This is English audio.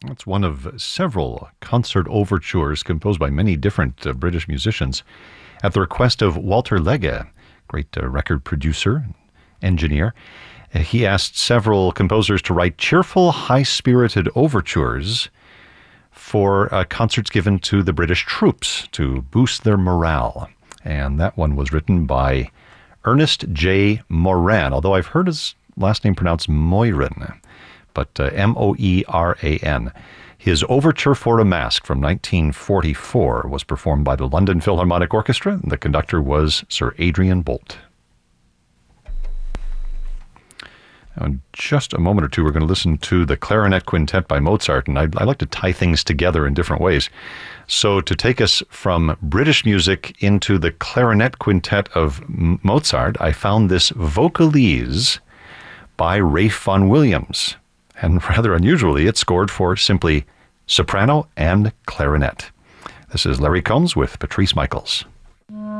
It's one of several concert overtures composed by many different British musicians at the request of Walter Legge, great record producer, engineer. He asked several composers to write cheerful, high-spirited overtures for concerts given to the British troops to boost their morale. And that one was written by Ernest J. Moran, although I've heard his last name pronounced Moiran, but Moeran. His Overture for a Mask from 1944 was performed by the London Philharmonic Orchestra, and the conductor was Sir Adrian Boult. In just a moment or two, we're going to listen to the Clarinet Quintet by Mozart, and I like to tie things together in different ways. So to take us from British music into the Clarinet Quintet of Mozart, I found this Vocalise by Ralph Vaughan Williams. And rather unusually, it's scored for simply soprano and clarinet. This is Larry Combs with Patrice Michaels.